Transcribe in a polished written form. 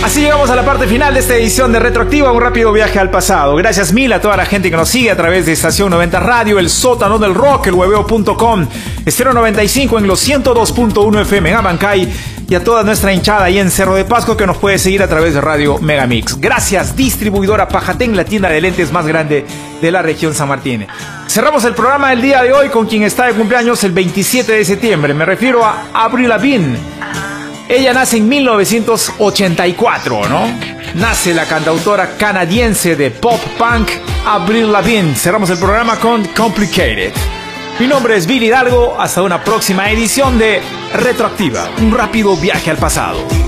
Así llegamos a la parte final de esta edición de Retroactiva, un rápido viaje al pasado. Gracias mil a toda la gente que nos sigue a través de Estación 90 Radio, el sótano del rock, el hueveo.com, Estéreo 95 en los 102.1 FM en Abancay, y a toda nuestra hinchada ahí en Cerro de Pasco que nos puede seguir a través de Radio Megamix. Gracias, distribuidora Pajatén, la tienda de lentes más grande de la región San Martín. Cerramos el programa del día de hoy con quien está de cumpleaños el 27 de septiembre. Me refiero a Avril Lavigne. Ella nace en 1984, ¿no? Nace la cantautora canadiense de pop punk Avril Lavigne. Cerramos el programa con Complicated. Mi nombre es Billy Hidalgo. Hasta una próxima edición de Retroactiva, un rápido viaje al pasado.